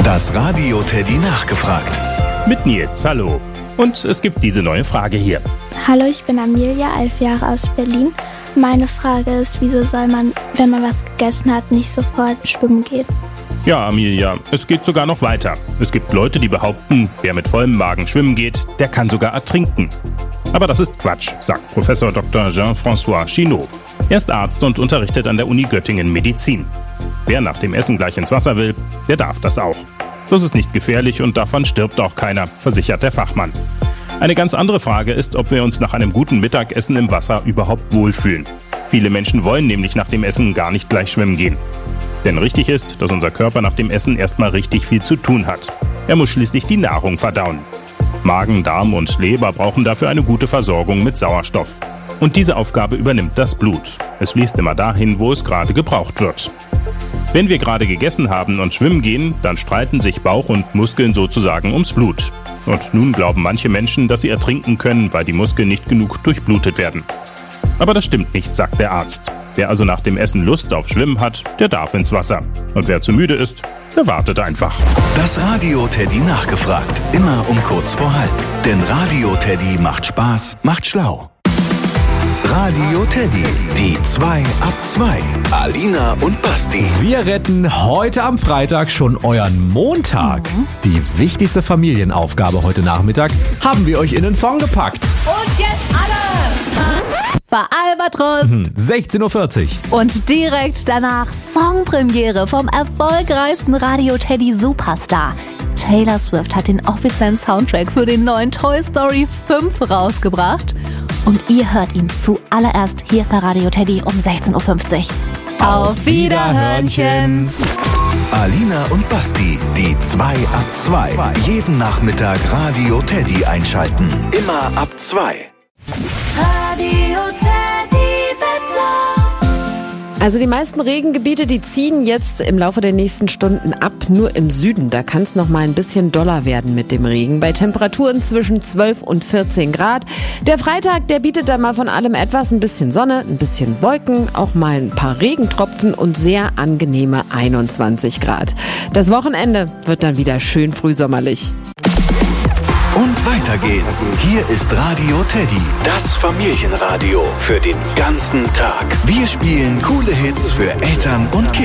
Das Radio Teddy nachgefragt. Mit Nils, hallo. Und es gibt diese neue Frage hier. Hallo, ich bin Amelia, 11 Jahre aus Berlin. Meine Frage ist, wieso soll man, wenn man was gegessen hat, nicht sofort schwimmen gehen? Ja, Amelia, es geht sogar noch weiter. Es gibt Leute, die behaupten, wer mit vollem Magen schwimmen geht, der kann sogar ertrinken. Aber das ist Quatsch, sagt Professor Dr. Jean-François Chinot. Er ist Arzt und unterrichtet an der Uni Göttingen Medizin. Wer nach dem Essen gleich ins Wasser will, der darf das auch. Das ist nicht gefährlich und davon stirbt auch keiner, versichert der Fachmann. Eine ganz andere Frage ist, ob wir uns nach einem guten Mittagessen im Wasser überhaupt wohlfühlen. Viele Menschen wollen nämlich nach dem Essen gar nicht gleich schwimmen gehen. Denn richtig ist, dass unser Körper nach dem Essen erstmal richtig viel zu tun hat. Er muss schließlich die Nahrung verdauen. Magen, Darm und Leber brauchen dafür eine gute Versorgung mit Sauerstoff. Und diese Aufgabe übernimmt das Blut. Es fließt immer dahin, wo es gerade gebraucht wird. Wenn wir gerade gegessen haben und schwimmen gehen, dann streiten sich Bauch und Muskeln sozusagen ums Blut. Und nun glauben manche Menschen, dass sie ertrinken können, weil die Muskeln nicht genug durchblutet werden. Aber das stimmt nicht, sagt der Arzt. Wer also nach dem Essen Lust auf Schwimmen hat, der darf ins Wasser. Und wer zu müde ist, der wartet einfach. Das Radio Teddy nachgefragt. Immer um kurz vor halb. Denn Radio Teddy macht Spaß, macht schlau. Radio Teddy, die 2 ab 2. Alina und Basti. Wir retten heute am Freitag schon euren Montag. Die wichtigste Familienaufgabe heute Nachmittag haben wir euch in den Song gepackt. Und jetzt alle! War Albatros. 16.40 Uhr. Und direkt danach Songpremiere vom erfolgreichsten Radio Teddy Superstar. Taylor Swift hat den offiziellen Soundtrack für den neuen Toy Story 5 rausgebracht. Und ihr hört ihn zuallererst hier bei Radio Teddy um 16.50 Uhr. Auf Wiederhörnchen! Alina und Basti, die 2 ab 2. Jeden Nachmittag Radio Teddy einschalten. Immer ab 2. Radio Teddy Wetter. Also die meisten Regengebiete, die ziehen jetzt im Laufe der nächsten Stunden ab. Nur im Süden, da kann es noch mal ein bisschen doller werden mit dem Regen. Bei Temperaturen zwischen 12 und 14 Grad. Der Freitag, der bietet dann mal von allem etwas. Ein bisschen Sonne, ein bisschen Wolken, auch mal ein paar Regentropfen und sehr angenehme 21 Grad. Das Wochenende wird dann wieder schön frühsommerlich. Und weiter geht's. Hier ist Radio Teddy, das Familienradio für den ganzen Tag. Wir spielen coole Hits für Eltern und Kinder.